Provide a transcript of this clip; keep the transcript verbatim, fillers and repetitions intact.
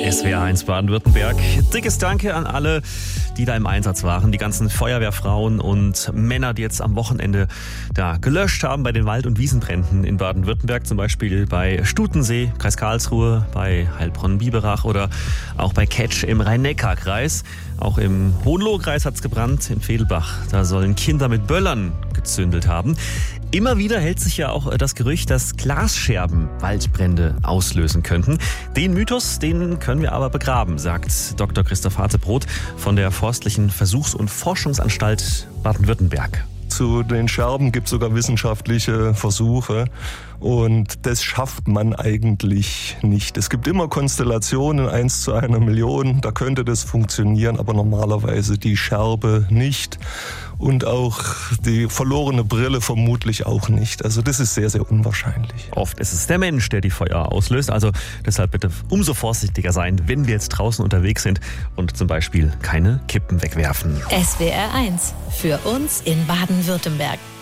S W R eins Baden-Württemberg. Dickes Danke an alle, die da im Einsatz waren. Die ganzen Feuerwehrfrauen und Männer, die jetzt am Wochenende da gelöscht haben bei den Wald- und Wiesenbränden in Baden-Württemberg. Zum Beispiel bei Stutensee, Kreis Karlsruhe, bei Heilbronn-Biberach oder auch bei Ketsch im Rhein-Neckar-Kreis. Auch im Hohenlohe-Kreis hat es gebrannt, in Vedelbach. Da sollen Kinder mit Böllern gezündelt haben. Immer wieder hält sich ja auch das Gerücht, dass Glasscherben Waldbrände auslösen könnten. Den Mythos, den können wir aber begraben, sagt Doktor Christoph Harzebrodt von der Forstlichen Versuchs- und Forschungsanstalt Baden-Württemberg. Zu den Scherben gibt es sogar wissenschaftliche Versuche und das schafft man eigentlich nicht. Es gibt immer Konstellationen, eins zu einer Million, da könnte das funktionieren, aber normalerweise die Scherbe nicht und auch die verlorene Brille vermutlich auch nicht. Also das ist sehr, sehr unwahrscheinlich. Oft ist es der Mensch, der die Feuer auslöst, also deshalb bitte umso vorsichtiger sein, wenn wir jetzt draußen unterwegs sind und zum Beispiel keine Kippen wegwerfen. S W R eins, für uns in Baden-Württemberg.